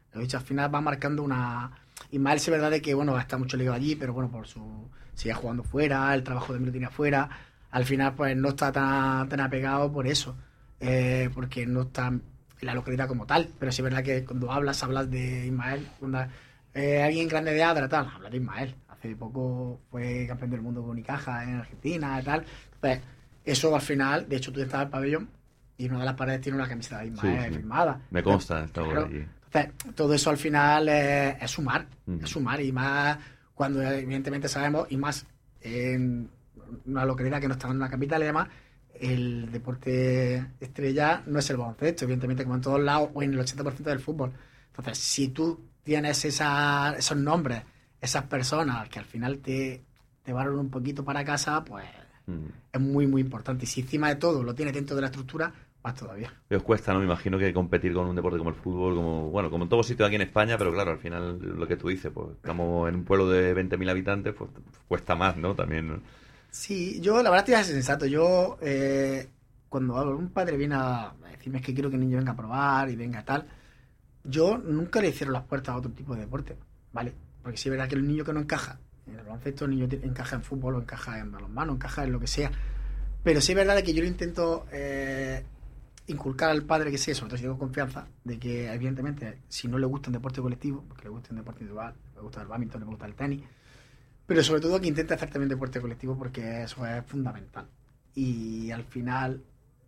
Lo dicho, al final va marcando una... Ismael sí es verdad de que, bueno, está mucho ligado allí, pero bueno, por su... Sigue jugando fuera, el trabajo de mí lo tiene afuera. Al final, pues no está tan apegado por eso. Porque no está en la localidad como tal. Pero sí es verdad que cuando hablas de Ismael. Cuando alguien grande de Adra, tal, habla de Ismael. Hace poco fue campeón del mundo con Unicaja en Argentina y tal. Entonces, eso al final, de hecho tú estás en el pabellón y una de las paredes tiene una camiseta de Ismael firmada. Me consta, está por claro, allí. Entonces, todo eso al final es sumar. Es sumar, y más cuando evidentemente sabemos, y más en una localidad que no está en una capital y demás, el deporte estrella no es el baloncesto, evidentemente, como en todos lados, o en el 80% del fútbol. Entonces, si tú tienes esos nombres, esas personas que al final te valoran un poquito para casa, pues es muy, muy importante. Y si encima de todo lo tienes dentro de la estructura, más todavía. Y os cuesta, ¿no? Me imagino que competir con un deporte como el fútbol, como en todos sitios aquí en España, pero claro, al final lo que tú dices, pues estamos en un pueblo de 20.000 habitantes, pues cuesta más, ¿no? También, ¿no? Sí, yo la verdad te voy a ser sensato. Yo, cuando un padre viene a decirme es que quiero que el niño venga a probar y venga tal, yo nunca le cierro las puertas a otro tipo de deporte, ¿vale? Porque sí es verdad que el niño que no encaja en el baloncesto, el niño encaja en fútbol, o encaja en balonmano, encaja en lo que sea. Pero sí es verdad que yo lo intento inculcar al padre que sea, sobre todo si tengo confianza, de que evidentemente si no le gusta un deporte colectivo, porque le gusta un deporte individual, le gusta el bádminton, le gusta el tenis, pero sobre todo que intente hacer también deporte colectivo, porque eso es fundamental. Y al final,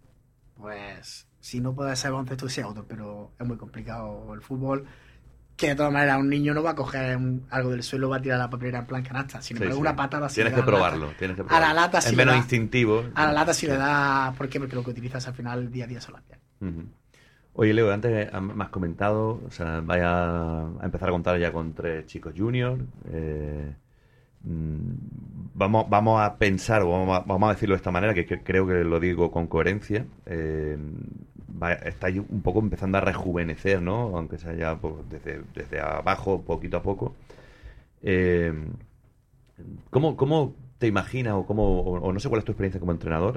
pues si no puede ser baloncesto, sea otro, pero es muy complicado el fútbol, que de todas maneras un niño no va a coger algo del suelo, va a tirar la papelera en plan canasta, sino que una patada así. Tienes que probarlo. A la lata es menos instintivo. A la lata sí le da. ¿Por qué? Porque lo que utilizas al final día a día son las piernas. Oye, Leo, antes me has comentado, o sea, vaya a empezar a contar ya con 3 chicos juniors. Vamos a pensar, o vamos a decirlo de esta manera, que creo que lo digo con coherencia. Estáis un poco empezando a rejuvenecer, ¿no? Aunque sea ya pues, desde abajo, poquito a poco. ¿Cómo te imaginas o no sé cuál es tu experiencia como entrenador?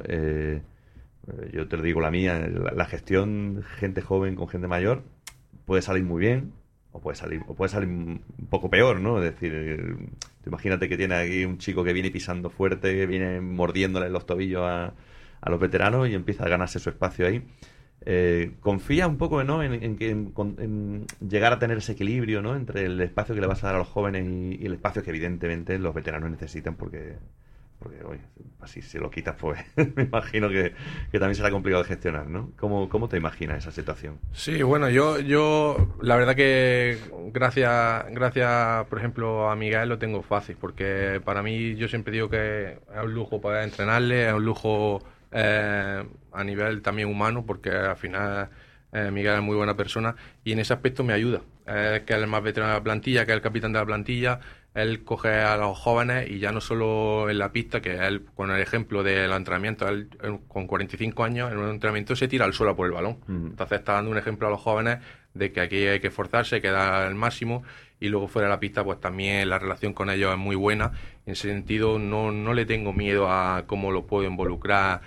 Yo te lo digo la mía, la gestión gente joven con gente mayor puede salir muy bien o puede salir un poco peor, ¿no? Es decir, imagínate que tiene aquí un chico que viene pisando fuerte, que viene mordiéndole los tobillos a los veteranos y empieza a ganarse su espacio ahí. Confía un poco, ¿no? en llegar a tener ese equilibrio, ¿no? Entre el espacio que le vas a dar a los jóvenes y el espacio que evidentemente los veteranos necesitan, porque oye, así si lo quitas, pues me imagino que también será complicado de gestionar, ¿no? ¿Cómo te imaginas esa situación? Sí, bueno, yo la verdad que gracias por ejemplo a Miguel lo tengo fácil, porque para mí yo siempre digo que es un lujo poder entrenarle, es un lujo a nivel también humano, porque al final Miguel es muy buena persona y en ese aspecto me ayuda. Que es el más veterano de la plantilla, que es el capitán de la plantilla. Él coge a los jóvenes y ya no solo en la pista, que él, con el ejemplo del entrenamiento, él con 45 años en un entrenamiento se tira al suelo por el balón. Entonces está dando un ejemplo a los jóvenes de que aquí hay que esforzarse, hay que dar el máximo, y luego fuera de la pista pues también la relación con ellos es muy buena. En ese sentido no le tengo miedo a cómo lo puedo involucrar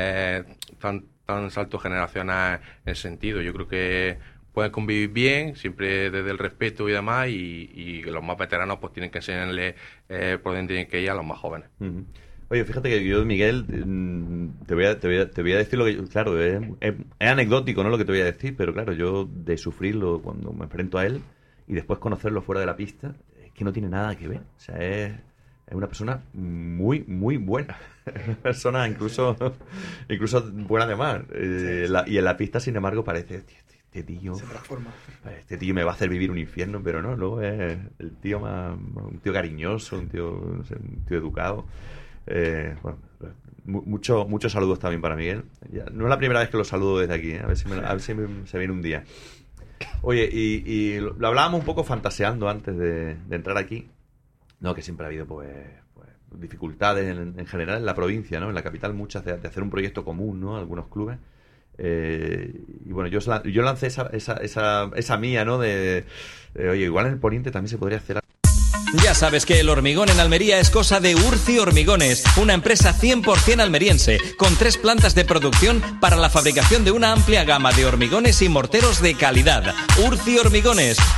tan saltos generacionales en ese sentido. Yo creo que pueden convivir bien, siempre desde el respeto y demás, y los más veteranos pues tienen que enseñarles por dónde tienen que ir a los más jóvenes. Oye, fíjate que yo, Miguel, te voy a decir lo que... Claro, es anecdótico, ¿no?, lo que te voy a decir, pero claro, yo de sufrirlo cuando me enfrento a él y después conocerlo fuera de la pista, es que no tiene nada que ver. O sea, es una persona muy, muy buena. Una persona incluso buena de más. Y en la pista, sin embargo, parece... Este tío se transforma. Este tío me va a hacer vivir un infierno, pero no, luego es el tío un tío cariñoso, un tío educado. Bueno, muchos saludos también para Miguel. Ya, no es la primera vez que lo saludo desde aquí, ¿eh? A ver si se viene un día. Oye, y lo hablábamos un poco fantaseando antes de entrar aquí, ¿no? Que siempre ha habido pues dificultades en general en la provincia, ¿no? En la capital muchas de hacer un proyecto común, ¿no? Algunos clubes. Y bueno, yo lancé esa mía, ¿no? Oye, igual en el Poniente también se podría hacer. Ya sabes que el hormigón en Almería es cosa de Urci Hormigones, una empresa 100% almeriense, con 3 plantas de producción para la fabricación de una amplia gama de hormigones y morteros de calidad. Urci Hormigones.